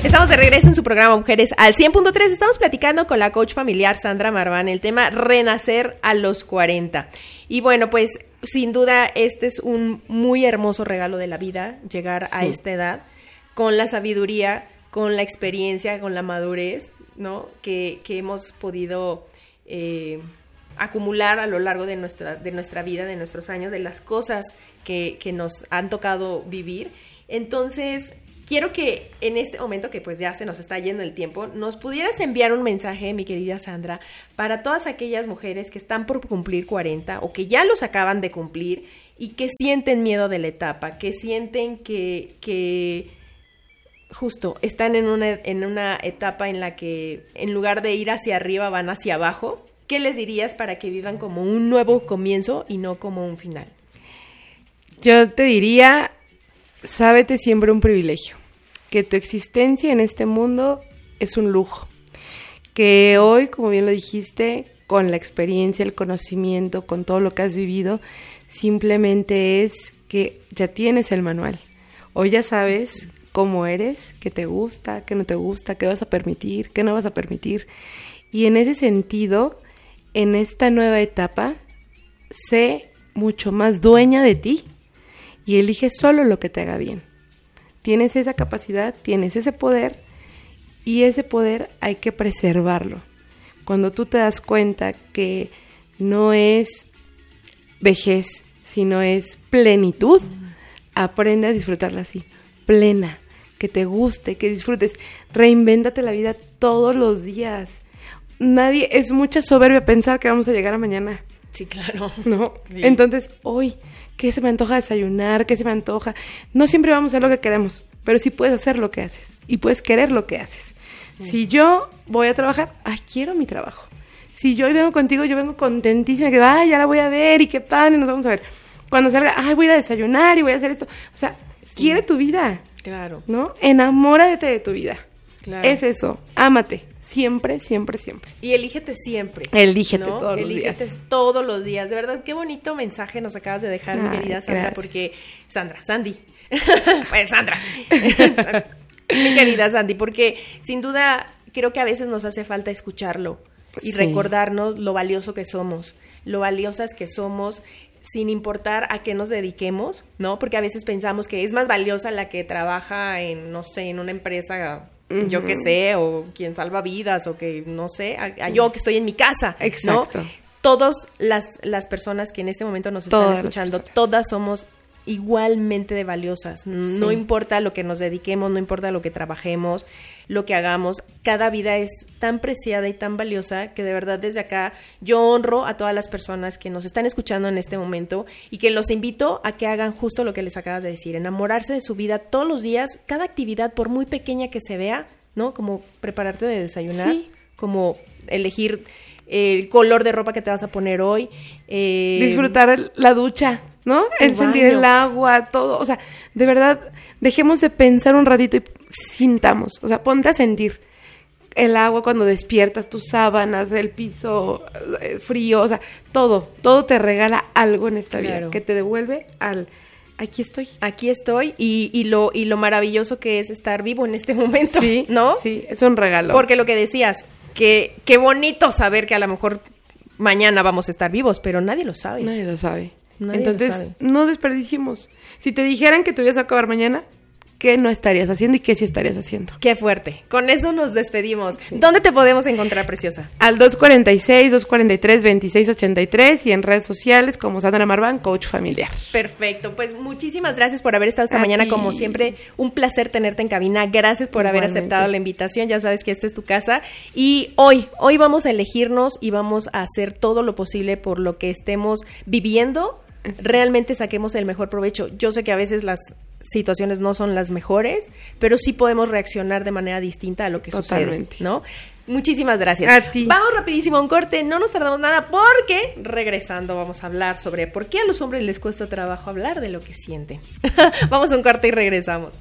Estamos de regreso en su programa Mujeres al 100.3. Estamos platicando con la coach familiar Sandra Marván el tema renacer a los 40. Y bueno, pues sin duda este es un muy hermoso regalo de la vida, llegar a esta edad con la sabiduría, con la experiencia, con la madurez, ¿no? Que hemos podido acumular a lo largo de nuestra vida, de nuestros años, de las cosas que nos han tocado vivir. Entonces, quiero que en este momento, que pues ya se nos está yendo el tiempo, nos pudieras enviar un mensaje, mi querida Sandra, para todas aquellas mujeres que están por cumplir 40 o que ya los acaban de cumplir y que sienten miedo de la etapa, que sienten que justo están en una etapa en la que en lugar de ir hacia arriba van hacia abajo. ¿Qué les dirías para que vivan como un nuevo comienzo y no como un final? Yo te diría, sábete siempre un privilegio, que tu existencia en este mundo es un lujo, que hoy, como bien lo dijiste, con la experiencia, el conocimiento, con todo lo que has vivido, simplemente es que ya tienes el manual. Hoy ya sabes cómo eres, qué te gusta, qué no te gusta, qué vas a permitir, qué no vas a permitir. Y en ese sentido, en esta nueva etapa, sé mucho más dueña de ti y elige solo lo que te haga bien. Tienes esa capacidad, tienes ese poder y ese poder hay que preservarlo. Cuando tú te das cuenta que no es vejez, sino es plenitud, aprende a disfrutarla así, plena, que te guste, que disfrutes. Reinvéntate la vida todos los días. Es mucha soberbia pensar que vamos a llegar a mañana. Sí, claro. ¿No? Sí. Entonces, hoy, ¿qué se me antoja desayunar? ¿Qué se me antoja? No siempre vamos a hacer lo que queremos, pero sí puedes hacer lo que haces y puedes querer lo que haces. Sí. Si yo voy a trabajar, quiero mi trabajo. Si yo hoy vengo contigo, yo vengo contentísima, que ya la voy a ver y qué padre, nos vamos a ver. Cuando salga, voy a ir a desayunar y voy a hacer esto. O sea, quiere tu vida. Claro. ¿No? Enamórate de tu vida. Claro. Es eso, ámate. Siempre, siempre, siempre. Y elígete siempre. Elígete, ¿no? todos los días. Elígete todos los días. De verdad, qué bonito mensaje nos acabas de dejar, mi querida Sandra, gracias. porque... Sandy. Pues Sandra. Mi querida Sandy, porque sin duda creo que a veces nos hace falta escucharlo y recordarnos lo valioso que somos, lo valiosas que somos, sin importar a qué nos dediquemos, ¿no? Porque a veces pensamos que es más valiosa la que trabaja en, no sé, en una empresa... yo qué sé, o quien salva vidas, o que no sé, yo que estoy en mi casa, exacto, ¿no? Todas las personas que en este momento nos están escuchando, todas somos igualmente de valiosas. No importa lo que nos dediquemos, no importa lo que trabajemos, lo que hagamos, cada vida es tan preciada y tan valiosa que de verdad desde acá yo honro a todas las personas que nos están escuchando en este momento y que los invito a que hagan justo lo que les acabas de decir, enamorarse de su vida todos los días, cada actividad por muy pequeña que se vea, ¿no? Como prepararte de desayunar, como elegir el color de ropa que te vas a poner hoy. Disfrutar la ducha, ¿no? El sentir el agua, todo. O sea, de verdad, dejemos de pensar un ratito y sintamos. O sea, ponte a sentir el agua cuando despiertas, tus sábanas, el piso frío. O sea, todo te regala algo en esta vida que te devuelve al... Aquí estoy y lo maravilloso que es estar vivo en este momento, ¿no? Sí, es un regalo. Porque lo que decías, que qué bonito saber que a lo mejor mañana vamos a estar vivos, pero nadie lo sabe. Nadie lo sabe. Entonces, no desperdiciemos. Si te dijeran que te ibas a acabar mañana, ¿qué no estarías haciendo y qué sí estarías haciendo? Qué fuerte. Con eso nos despedimos. Sí. ¿Dónde te podemos encontrar, preciosa? Al 246-243-2683 y en redes sociales como Sandra Marván, coach familiar. Perfecto. Pues muchísimas gracias por haber estado esta mañana. Como siempre, un placer tenerte en cabina. Gracias por haber aceptado la invitación. Ya sabes que esta es tu casa. Y hoy vamos a elegirnos y vamos a hacer todo lo posible por lo que estemos viviendo. Realmente saquemos el mejor provecho. Yo sé que a veces las situaciones no son las mejores, pero sí podemos reaccionar de manera distinta a lo que sucede, ¿no? Muchísimas gracias. A ti. Vamos rapidísimo a un corte, no nos tardamos nada porque regresando vamos a hablar sobre por qué a los hombres les cuesta trabajo hablar de lo que sienten. Vamos a un corte y regresamos.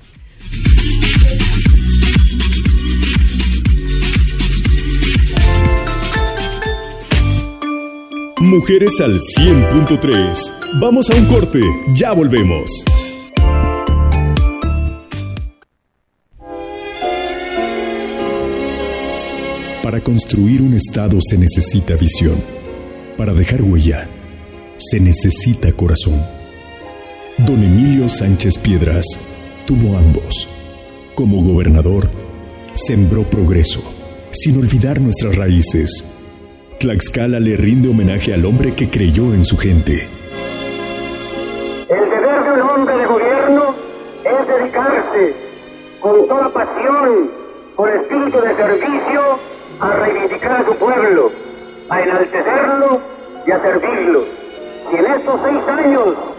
Mujeres al 100.3. Vamos a un corte, ya volvemos. Para construir un Estado se necesita visión. Para dejar huella, se necesita corazón. Don Emilio Sánchez Piedras tuvo ambos. Como gobernador, sembró progreso, sin olvidar nuestras raíces. Tlaxcala le rinde homenaje al hombre que creyó en su gente. El deber de un hombre de gobierno es dedicarse con toda pasión, con espíritu de servicio, a reivindicar a su pueblo, a enaltecerlo y a servirlo. Y en estos 6 años